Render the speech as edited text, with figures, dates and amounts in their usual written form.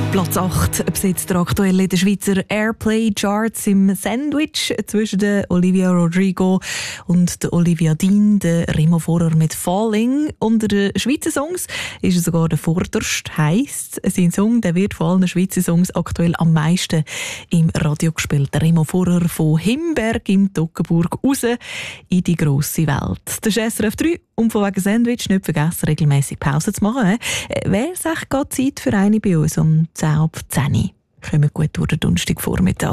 Platz 8 besetzt der aktuell in den Schweizer Airplay-Charts im Sandwich zwischen der Olivia Rodrigo und der Olivia Dean, der Remo Forer mit «Falling». Unter den Schweizer Songs ist er sogar der vorderste, heisst, sein Song der wird von allen Schweizer Songs aktuell am meisten im Radio gespielt. Der Remo Forer von Himberg im Toggenburg raus in die grosse Welt. Das ist SRF 3 und von wegen Sandwich nicht vergessen, regelmäßig Pause zu machen. Wäre es echt gerade Zeit für eine bei uns um 10 ab 10 Uhr. Kommen gut durch den Donnerstagvormittag.